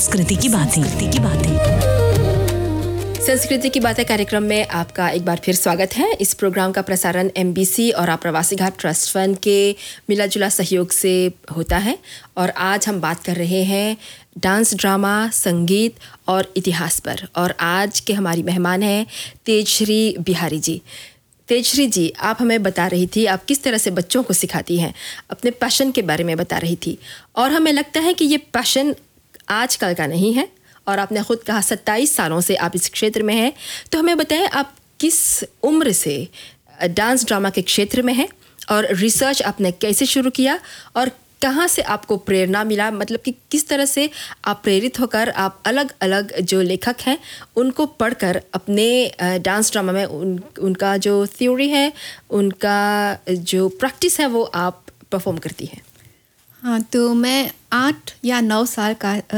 संस्कृति की बातें। संस्कृति की बातें कार्यक्रम में आपका एक बार फिर स्वागत है। इस प्रोग्राम का प्रसारण MBC और आप्रवासी घाट ट्रस्ट फंड के मिला जुला सहयोग से होता है और आज हम बात कर रहे हैं डांस, ड्रामा, संगीत और इतिहास पर। और आज के हमारी मेहमान हैं तेजश्री बिहारी जी। तेजश्री जी, आप हमें बता रही थी आप किस तरह से बच्चों को सिखाती हैं, अपने पैशन के बारे में बता रही थी। और हमें लगता है कि ये पैशन आजकल का नहीं है और आपने खुद कहा 27 सालों से आप इस क्षेत्र में हैं। तो हमें बताएं आप किस उम्र से डांस ड्रामा के क्षेत्र में हैं और रिसर्च आपने कैसे शुरू किया और कहाँ से आपको प्रेरणा मिला, मतलब कि किस तरह से आप प्रेरित होकर आप अलग अलग जो लेखक हैं उनको पढ़कर अपने डांस ड्रामा में उनका जो थ्योरी है, उनका जो प्रैक्टिस है वो आप परफॉर्म करती हैं। हाँ, तो मैं 8 या 9 साल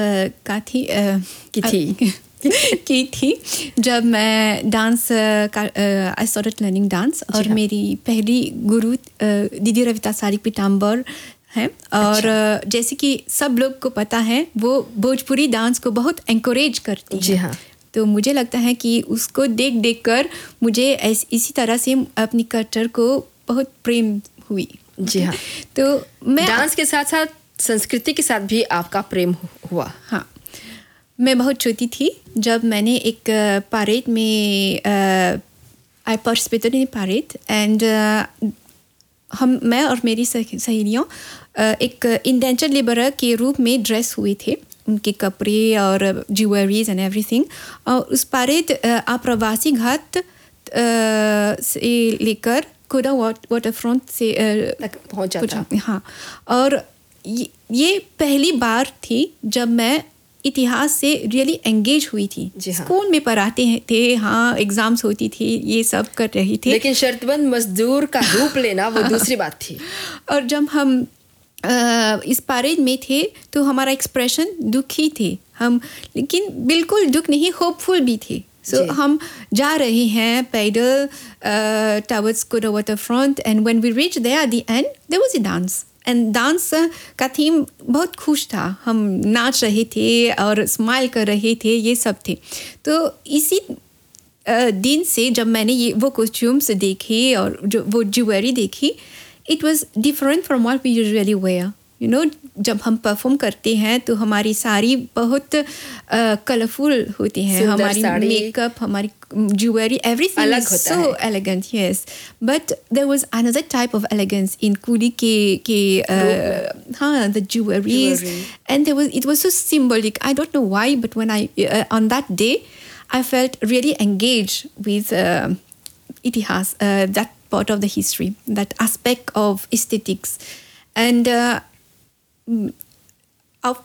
की थी जब मैं dance I started learning dance. और मेरी पहली गुरु दीदी रविता सारी पीताम्बर हैं। और जैसे कि सब लोग को पता है वो भोजपुरी डांस को बहुत एनकरेज करती है। जी हाँ। तो मुझे लगता है कि उसको देख कर मुझे इसी तरह से अपनी कल्चर को बहुत प्रेम हुई। जी हाँ। तो मैं डांस के साथ साथ संस्कृति के साथ भी आपका प्रेम हुआ। हाँ, मैं बहुत छोटी थी जब मैंने एक परेड में I participated in parade and मैं और मेरी सहेलियों एक इंडेंचर्ड लेबरर के रूप में ड्रेस हुए थे, उनके कपड़े और ज्वेलरीज एंड एवरीथिंग। और उस परेड आप्रवासी घाट से लेकर कोडा वाटर फ्रंट से तक पहुँचा था। हाँ, और ये पहली बार थी जब मैं इतिहास से रियली एंगेज हुई थी। हाँ। स्कूल में पढ़ाते थे, हाँ, एग्जाम्स होती थी, ये सब कर रही थी, लेकिन शर्तबंद मजदूर का रूप लेना वो दूसरी बात थी। और जब हम इस परेड में थे तो हमारा एक्सप्रेशन दुखी थे हम, लेकिन बिल्कुल दुख नहीं, होपफुल भी थे। So हम जा रहे हैं पैदल towards कोडा water front end when we reach there at the end there was a dance and dance का थीम बहुत खुश था। हम नाच रहे थे और स्माइल कर रहे थे, ये सब थे। तो इसी दिन से जब मैंने वो कॉस्ट्यूम्स देखे और जो वो ज्वेलरी देखी, it was different from what we usually where. You know, जब हम परफॉर्म करते हैं तो हमारी साड़ी बहुत कलरफुल होती हैं, हमारी मेकअप, हमारी jewellery, everything is so elegant, yes. But there was another type of elegance इन कुली के हाँ, the jewelleries and it was so symbolic. I don't know why, but when I on that day I felt really engaged with इतिहास, that part of the history, that aspect of aesthetics. And